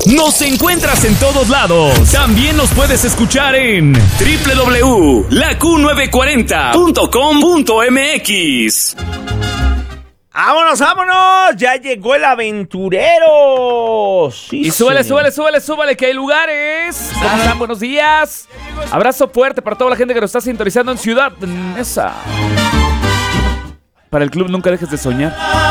Nos encuentras en todos lados. También nos puedes escuchar en www.laq940.com.mx. ¡Vámonos, vámonos! ¡Ya llegó el aventurero! Sí, y súbele, señor. súbele, que hay lugares. ¿Cómo están? Buenos días. Abrazo fuerte para toda la gente que nos está sintonizando en Ciudad Neza. Para el club Nunca Dejes de Soñar.